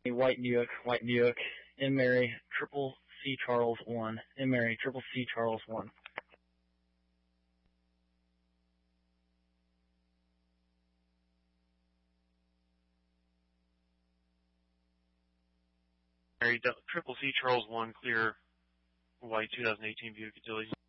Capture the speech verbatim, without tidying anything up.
White New York, White New York, M Mary, Triple C Charles one, M Mary, Triple C Charles one. Mary, Triple C Charles one, clear white two thousand eighteen Buick Agility.